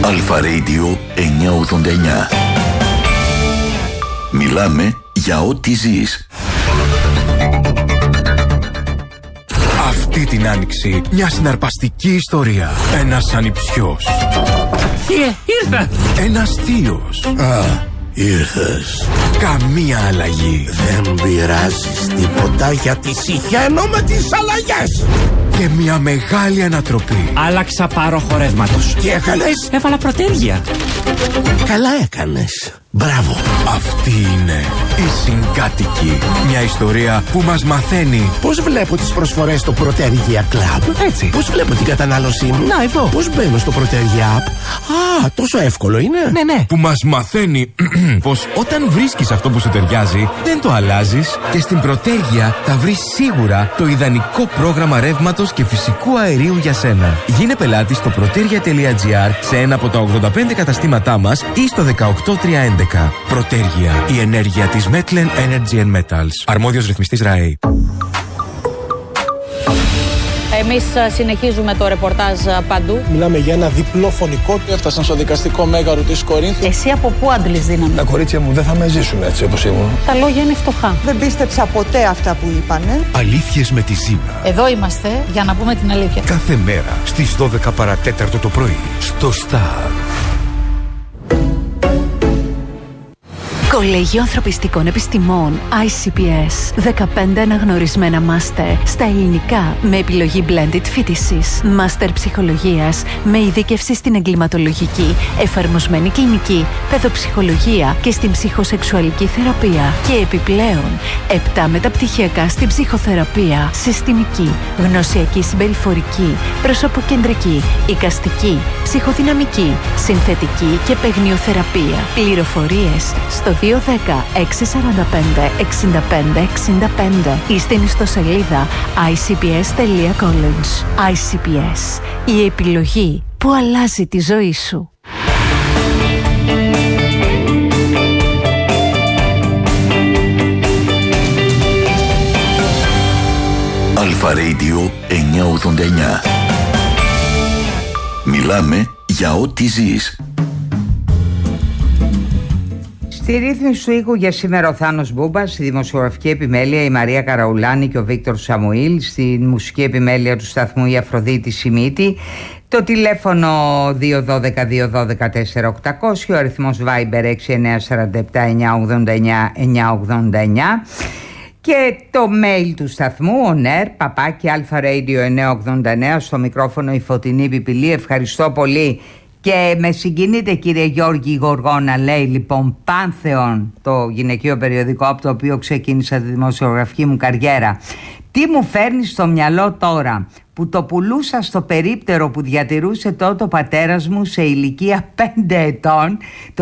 Αλφα Radio 989. Μιλάμε για ό,τι ζεις. Αυτή την άνοιξη μια συναρπαστική ιστορία. Ένας ανιψιός. Ήρθα. Ένας θείος. Ήρθες. Καμία αλλαγή. Δεν πειράζεις τίποτα γιατί συχαίνω με τις αλλαγές. Και μια μεγάλη ανατροπή. Άλλαξα πάρο χορεύματος. Τι έκανες? Έβαλα προτέρια. Καλά έκανες. Μπράβο. Αυτή είναι η Συγκάτοικοι. Μια ιστορία που μας μαθαίνει Πώς βλέπω τις προσφορές στο Protergia Club? έτσι. Πώς βλέπω την κατανάλωσή μου? Να, εδώ. Πώς μπαίνω στο Protergia App? Τόσο εύκολο είναι. Ναι. Που μας μαθαίνει πως όταν βρίσκεις αυτό που σου ταιριάζει, δεν το αλλάζεις. Και στην Protergia θα βρεις σίγουρα το ιδανικό πρόγραμμα ρεύματος και φυσικού αερίου για σένα. Γίνε πελάτη στο protergia.gr σε ένα από τα 85 καταστήματά μας ή στο 18311. Protergia, η ενέργεια της Metlen Energy and Metals. Αρμόδιος ρυθμιστής ΡΑΕ. Εμείς συνεχίζουμε το ρεπορτάζ παντού. Μιλάμε για ένα διπλό φωνικό. Έφτασαν στο δικαστικό μέγαρο της Κορίνθου. Εσύ από πού άντλεις δύναμη? Τα κορίτσια μου δεν θα με ζήσουν έτσι όπως ήμουν. Τα λόγια είναι φτωχά. Δεν πίστεψα ποτέ αυτά που είπανε. Αλήθειες με τη Ζήνα. Εδώ είμαστε για να πούμε την αλήθεια. Κάθε μέρα στις 12 παρατέταρτο το πρωί στο Star. Κολέγιο Ανθρωπιστικών Επιστημών ICPS. 15 αναγνωρισμένα μάστερ στα ελληνικά με επιλογή blended φοιτησης. Μάστερ ψυχολογίας με ειδίκευση στην εγκληματολογική, εφαρμοσμένη κλινική, παιδοψυχολογία και στην ψυχοσεξουαλική θεραπεία. Και επιπλέον 7 μεταπτυχιακά στην ψυχοθεραπεία, συστημική, γνωσιακή συμπεριφορική, προσωποκεντρική, εικαστική, ψυχοδυναμική, συνθετική και παιγνιοθεραπεία. Πληροφορίες στο 210-645-6565 ή στην ιστοσελίδα icps.college. ICPS. Η επιλογή που αλλάζει τη ζωή σου. Αλφα Radio 989. Μιλάμε για ό,τι ζεις. Στη ρύθμιση του οίκου για σήμερα ο Θάνος Μπούμπας, στη δημοσιογραφική επιμέλεια η Μαρία Καραουλάνη και ο Βίκτορ Σαμουήλ, στη μουσική επιμέλεια του σταθμού η Αφροδίτη Σιμίτη, το τηλέφωνο 212-212-4800, ο αριθμός Viber 6947-989-989 και το mail του σταθμού oner@alpharadio989. Στο μικρόφωνο η Φωτεινή Πιπηλή. Ευχαριστώ πολύ. Και με συγκινείται, κύριε Γιώργη Γοργόνα, λέει λοιπόν Πάνθεον, το γυναικείο περιοδικό από το οποίο ξεκίνησα τη δημοσιογραφική μου καριέρα. Τι μου φέρνει στο μυαλό τώρα που το πουλούσα στο περίπτερο που διατηρούσε τότε ο πατέρας μου σε ηλικία 5 ετών το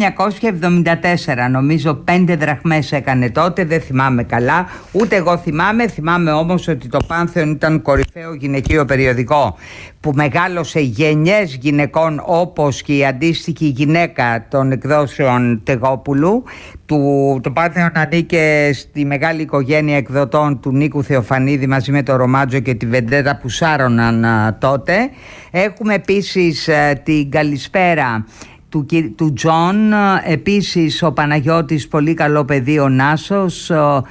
1974. Νομίζω 5 δραχμές έκανε τότε, δεν θυμάμαι καλά, ούτε εγώ θυμάμαι όμως ότι το Πάνθεον ήταν κορυφαίο γυναικείο περιοδικό που μεγάλωσε γενιές γυναικών, όπως και η αντίστοιχη γυναίκα των εκδόσεων Τεγόπουλου. Το Πάνθεον ανήκε στη μεγάλη οικογένεια εκδοτών του Νίκου Θεοφανίδη μαζί με το Ρομάτζο και τη Βεντέτα που σάρωναν τότε. Έχουμε επίσης την καλησπέρα του Τζον, επίσης ο Παναγιώτης, πολύ καλό παιδί, ο Νάσος,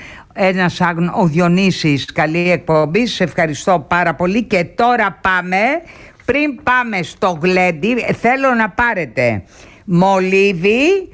ο Διονύσης, καλή εκπομπή, σε ευχαριστώ πάρα πολύ. Και τώρα πριν πάμε στο γλέντι, θέλω να πάρετε μολύβι,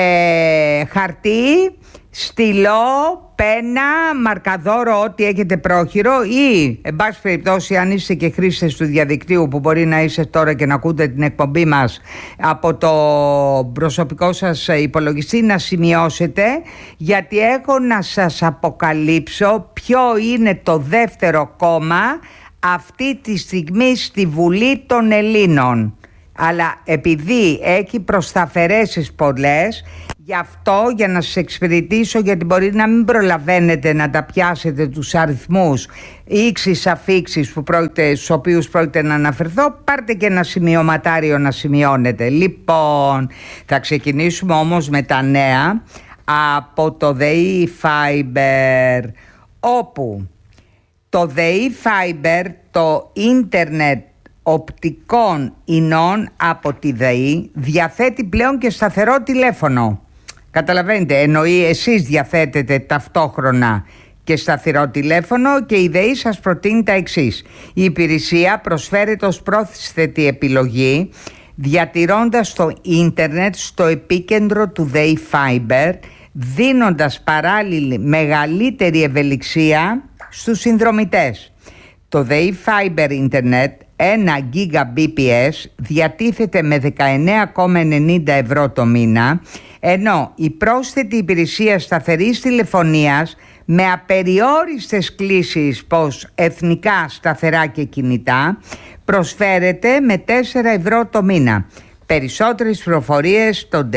χαρτί, στυλό, πένα, μαρκαδόρο, ό,τι έχετε πρόχειρο, ή εν πάση περιπτώσει αν είστε και χρήστες του διαδικτύου, που μπορεί να είστε τώρα και να ακούτε την εκπομπή μας από το προσωπικό σας υπολογιστή, να σημειώσετε, γιατί έχω να σας αποκαλύψω ποιο είναι το δεύτερο κόμμα αυτή τη στιγμή στη Βουλή των Ελλήνων. Αλλά επειδή έχει προσταφαιρέσεις πολλές, γι' αυτό, για να σας εξυπηρετήσω, γιατί μπορεί να μην προλαβαίνετε να τα πιάσετε τους αριθμούς ήξεις αφήξεις στους οποίους πρόκειται να αναφερθώ, πάρτε και ένα σημειωματάριο να σημειώνετε. Λοιπόν, θα ξεκινήσουμε όμως με τα νέα από το ΔΕΗ Fiber, όπου το ΔΕΗ Fiber, το ίντερνετ οπτικών ινών από τη ΔΕΗ διαθέτει πλέον και σταθερό τηλέφωνο. Καταλαβαίνετε, εννοεί εσείς διαθέτετε ταυτόχρονα και σταθερό τηλέφωνο και η ΔΕΗ σας προτείνει τα εξής. Η υπηρεσία προσφέρεται ως πρόσθετη επιλογή διατηρώντας το ίντερνετ στο επίκεντρο του ΔΕΗ Fiber, δίνοντας παράλληλη μεγαλύτερη ευελιξία στους συνδρομητές. Το ΔΕΗ Fiber Internet 1 Gbps διατίθεται με 19,90 ευρώ το μήνα, ενώ η πρόσθετη υπηρεσία σταθερής τηλεφωνίας με απεριόριστες κλήσεις πως εθνικά σταθερά και κινητά προσφέρεται με 4 ευρώ το μήνα. Περισσότερες πληροφορίες στο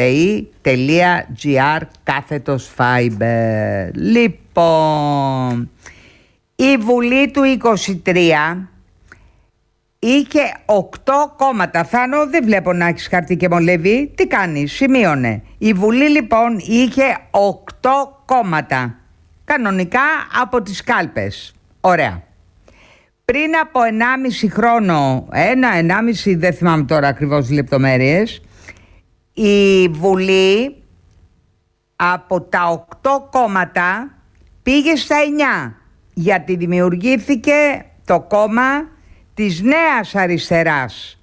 dei.gr/fiber. Λοιπόν, η Βουλή του 23 είχε 8 κόμματα. Θάνο, δεν βλέπω να έχεις χαρτί και μολύβι. Τι κάνεις, σημείωνε. Η Βουλή λοιπόν είχε 8 κόμματα. Κανονικά από τις κάλπες. Ωραία. Πριν από 1,5 χρόνο, 1,5 δεν θυμάμαι τώρα ακριβώς λεπτομέρειες, η Βουλή από τα 8 κόμματα πήγε στα 9, γιατί δημιουργήθηκε το κόμμα της Νέας Αριστεράς.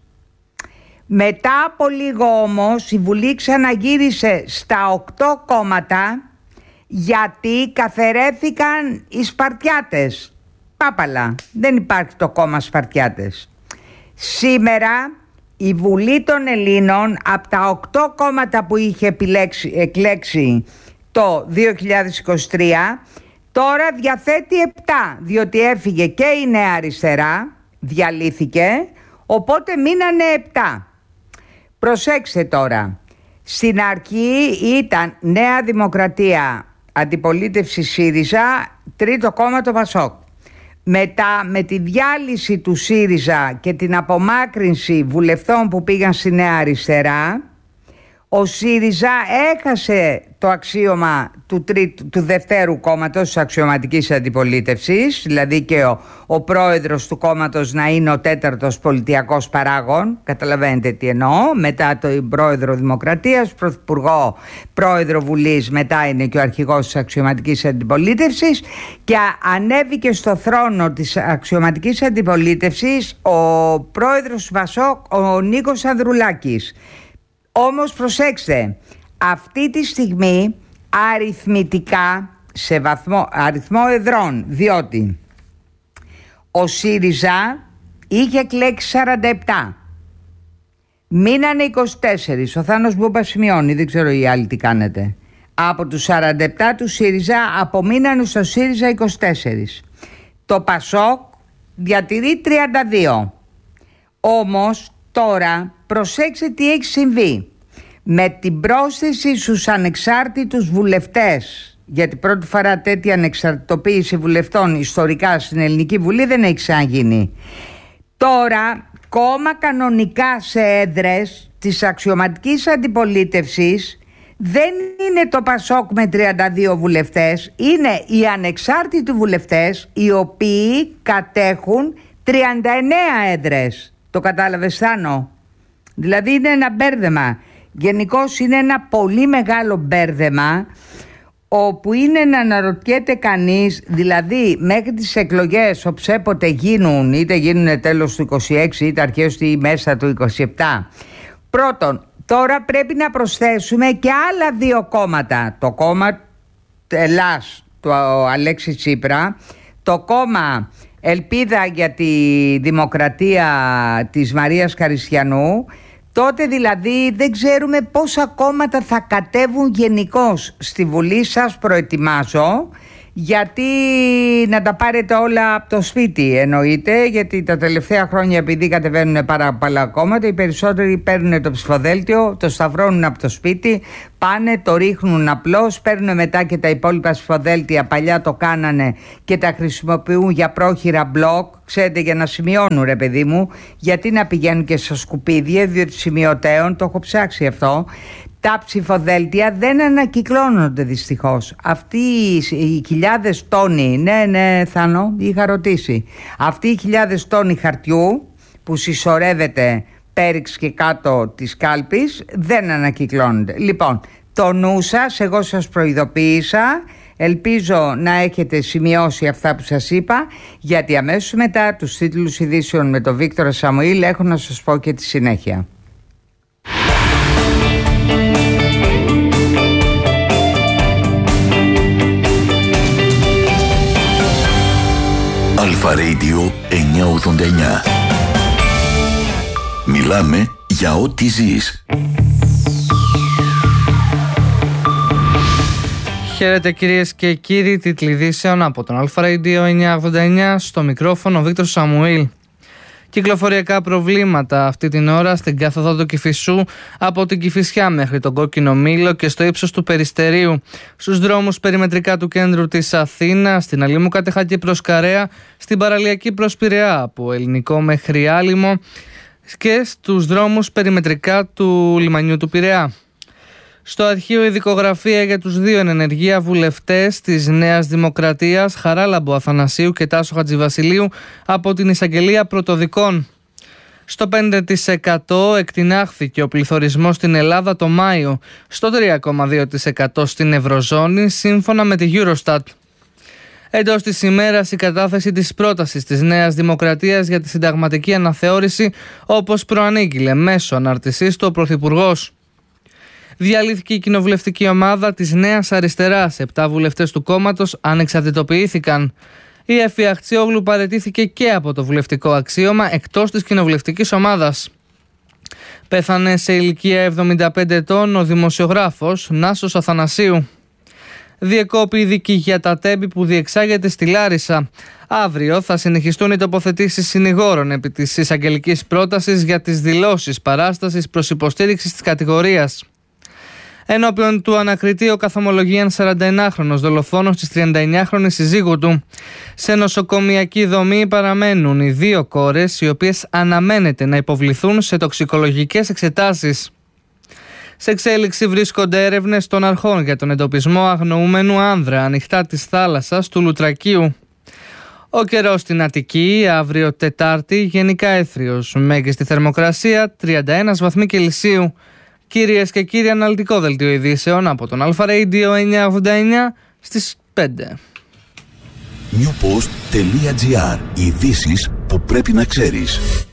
Μετά από λίγο όμως η Βουλή ξαναγύρισε στα 8 κόμματα, γιατί καθαιρέθηκαν οι Σπαρτιάτες. Πάπαλα, δεν υπάρχει το κόμμα Σπαρτιάτες. Σήμερα η Βουλή των Ελλήνων από τα 8 κόμματα που είχε εκλέξει το 2023 τώρα διαθέτει 7, διότι έφυγε και η Νέα Αριστερά, διαλύθηκε, οπότε μείνανε 7. Προσέξτε τώρα, στην αρχή ήταν Νέα Δημοκρατία, αντιπολίτευση ΣΥΡΙΖΑ, τρίτο κόμμα το ΠΑΣΟΚ. Μετά με τη διάλυση του ΣΥΡΙΖΑ και την απομάκρυνση βουλευτών που πήγαν στη Νέα Αριστερά, ο ΣΥΡΙΖΑ έχασε το αξίωμα του δευτέρου κόμματος της αξιωματικής αντιπολίτευσης, δηλαδή και ο πρόεδρος του κόμματος να είναι ο τέταρτος πολιτιακός παράγων, καταλαβαίνετε τι εννοώ, μετά τον πρόεδρο Δημοκρατίας, πρωθυπουργό, πρόεδρο Βουλής, μετά είναι και ο αρχηγός της αξιωματικής αντιπολίτευσης, και ανέβηκε στο θρόνο της αξιωματικής αντιπολίτευσης ο πρόεδρος του ΠΑΣΟΚ, ο Νίκος Ανδρουλάκης. Όμως προσέξτε, αυτή τη στιγμή αριθμητικά σε αριθμό εδρών, διότι ο ΣΥΡΙΖΑ είχε εκλέξει 47, μείνανε 24, ο Θάνος Μπούμπας σημειώνει, δεν ξέρω οι άλλοι τι κάνετε. Από τους 47 του ΣΥΡΙΖΑ απομείνανε στο ΣΥΡΙΖΑ 24. Το ΠΑΣΟΚ διατηρεί 32. Όμως τώρα προσέξτε τι έχει συμβεί. Με την πρόσθεση στους ανεξάρτητους βουλευτές, γιατί πρώτη φορά τέτοια ανεξαρτητοποίηση βουλευτών ιστορικά στην Ελληνική Βουλή δεν έχει ξαναγίνει. Τώρα κόμμα κανονικά σε έδρες της αξιωματικής αντιπολίτευσης δεν είναι το ΠΑΣΟΚ με 32 βουλευτές, είναι οι ανεξάρτητοι βουλευτές οι οποίοι κατέχουν 39 έδρες. Το κατάλαβες, Θάνο? Δηλαδή είναι ένα μπέρδεμα. Γενικώς είναι ένα πολύ μεγάλο μπέρδεμα, όπου είναι να αναρωτιέται κανείς, δηλαδή μέχρι τις εκλογές όποτε γίνουν, είτε γίνουν τέλος του 26 είτε αρχές ή μέσα του 27. Πρώτον, τώρα πρέπει να προσθέσουμε και άλλα δύο κόμματα. Το κόμμα Ελλάς του Αλέξη Τσίπρα, το κόμμα Ελπίδα για τη Δημοκρατία της Μαρίας Χαριστιανού. Τότε δηλαδή δεν ξέρουμε πόσα κόμματα θα κατέβουν γενικώς στη Βουλή. Σας προετοιμάζω, γιατί να τα πάρετε όλα από το σπίτι εννοείται, γιατί τα τελευταία χρόνια επειδή κατεβαίνουν πάρα πολλά κόμματα, οι περισσότεροι παίρνουν το ψηφοδέλτιο, το σταυρώνουν από το σπίτι, πάνε, το ρίχνουν απλώς, παίρνουν μετά και τα υπόλοιπα ψηφοδέλτια, παλιά το κάνανε και τα χρησιμοποιούν για πρόχειρα μπλοκ, ξέρετε, για να σημειώνουν, ρε παιδί μου, γιατί να πηγαίνουν και στα σκουπίδια, διότι σημειωτέων, το έχω ψάξει αυτό. Τα ψηφοδέλτια δεν ανακυκλώνονται δυστυχώς. Αυτοί οι χιλιάδες τόνοι, ναι Θάνο, είχα ρωτήσει, αυτοί οι χιλιάδες τόνοι χαρτιού που συσσωρεύεται πέριξ και κάτω της κάλπης δεν ανακυκλώνεται. Λοιπόν, το νου σας, εγώ σας προειδοποίησα, ελπίζω να έχετε σημειώσει αυτά που σας είπα, γιατί αμέσως μετά τους τίτλους ειδήσεων με τον Βίκτορα Σαμουήλ έχω να σας πω και τη συνέχεια. Αλφα Radio 989. Μιλάμε για ό,τι ζεις. Χαίρετε κυρίες και κύριοι, τίτλοι ειδήσεων από τον Αλφα Radio 989, στο μικρόφωνο Βίκτορ Σαμουήλ. Κυκλοφοριακά προβλήματα αυτή την ώρα στην κάθοδο του Κηφισού από την Κηφισιά μέχρι τον Κόκκινο Μήλο και στο ύψος του Περιστερίου, στους δρόμους περιμετρικά του κέντρου της Αθήνας, στην Αλήμου Κατεχάκη προς Καρέα, στην παραλιακή προς Πειραιά από Ελληνικό μέχρι Άλυμο και στους δρόμους περιμετρικά του λιμανιού του Πειραιά. Στο αρχείο ειδικογραφία για τους δύο εν ενεργεία βουλευτές της Νέας Δημοκρατίας, Χαράλαμπο Αθανασίου και Τάσο Χατζηβασιλείου, από την εισαγγελία πρωτοδικών. Στο 5% εκτινάχθηκε ο πληθωρισμός στην Ελλάδα το Μάιο, στο 3,2% στην Ευρωζώνη, σύμφωνα με τη Eurostat. Εντός της ημέρας η κατάθεση της πρότασης της Νέας Δημοκρατίας για τη συνταγματική αναθεώρηση, όπως προανήγγειλε μέσω αναρτησής του ο Πρωθυπουργός. Διαλύθηκε η κοινοβουλευτική ομάδα της Νέας Αριστεράς. 7 βουλευτές του κόμματος ανεξαρτητοποιήθηκαν. Η Εφη Αχτσιόγλου παραιτήθηκε και από το βουλευτικό αξίωμα εκτός της κοινοβουλευτικής ομάδας. Πέθανε σε ηλικία 75 ετών ο δημοσιογράφος Νάσος Αθανασίου. Διεκόπη η δίκη για τα τέμπη που διεξάγεται στη Λάρισα. Αύριο θα συνεχιστούν οι τοποθετήσεις συνηγόρων επί της εισαγγελικής πρότασης για τις δηλώσεις παράστασης προς υποστήριξη της κατηγορίας. Ενώπιον του ανακριτή ο καθομολογεί ένα 41χρονος δολοφόνος της 39χρονης συζύγου του. Σε νοσοκομιακή δομή παραμένουν οι 2 κόρες, οι οποίες αναμένεται να υποβληθούν σε τοξικολογικές εξετάσεις. Σε εξέλιξη βρίσκονται έρευνες των αρχών για τον εντοπισμό αγνοούμενου άνδρα ανοιχτά της θάλασσας του Λουτρακίου. Ο καιρός στην Αττική, αύριο Τετάρτη, γενικά έθριος. Μέγιστη θερμοκρασία 31 βαθμοί Κελσίου. Κυρίες και κύριοι, αναλυτικό δελτίο ειδήσεων από τον Αλφα Radio 989 στις 5. Newpost.gr. Ειδήσεις που πρέπει να ξέρεις.